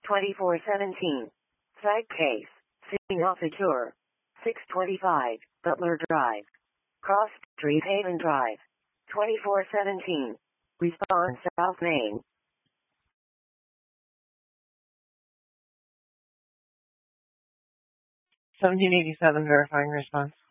2417. Side case. Sitting off the tour. 625. Butler Drive. Cross Street Haven Drive. 2417. Response South Main. 1787 verifying response.